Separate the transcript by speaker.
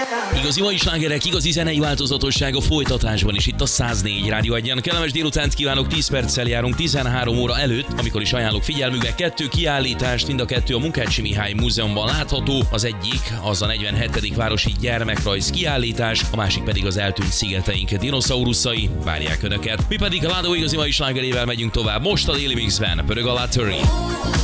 Speaker 1: Igazi mai slágerek, igazi zenei változatosság a folytatásban is itt a 104 Rádió 1-en. Kellemes délutánt kívánok, 10 perccel járunk 13 óra előtt, amikor is ajánlok figyelmükbe 2 kiállítást, mind a 2 a Munkácsi Mihály Múzeumban látható. Az egyik az a 47. városi gyermekrajz kiállítás, a másik pedig az eltűnt szigeteink dinoszauruszai. Várják Önöket. Mi pedig a Ládó igazi mai slágerével megyünk tovább. Most a Daily Mixben pörög a Lottery.